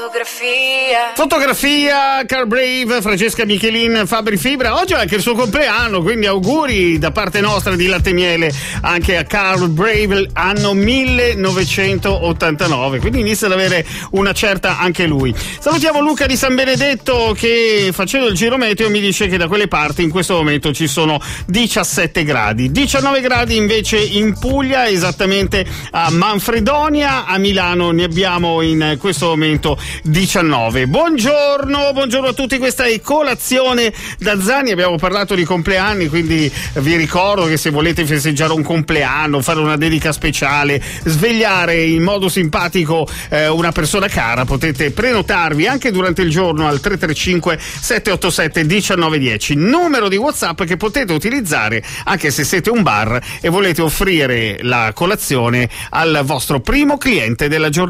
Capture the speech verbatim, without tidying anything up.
Fotografia. Fotografia, Carl Brave, Francesca Michelin, Fabri Fibra. Oggi è anche il suo compleanno, quindi auguri da parte nostra di Latte e Miele anche a Carl Brave, anno millenovecentottantanove, quindi inizia ad avere una certa anche lui. Salutiamo Luca di San Benedetto che, facendo il giro meteo, mi dice che da quelle parti in questo momento ci sono diciassette gradi, diciannove gradi invece in Puglia, esattamente a Manfredonia. A Milano ne abbiamo in questo momento diciannove. Buongiorno, buongiorno a tutti, questa è Colazione da Zani. Abbiamo parlato di compleanni, quindi vi ricordo che se volete festeggiare un compleanno, fare una dedica speciale, svegliare in modo simpatico eh, una persona cara, potete prenotarvi anche durante il giorno al tre tre cinque sette otto sette uno nove uno zero, numero di WhatsApp che potete utilizzare anche se siete un bar e volete offrire la colazione al vostro primo cliente della giornata.